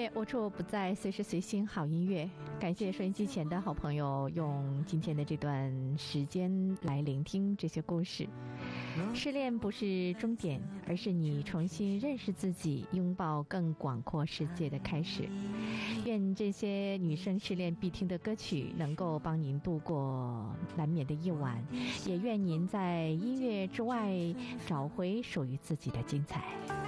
乐无处不在，随时随心好音乐。感谢收音机前的好朋友用今天的这段时间来聆听这些故事。失恋不是终点，而是你重新认识自己，拥抱更广阔世界的开始。愿这些女生失恋必听的歌曲能够帮您度过难眠的夜晚，也愿您在音乐之外找回属于自己的精彩。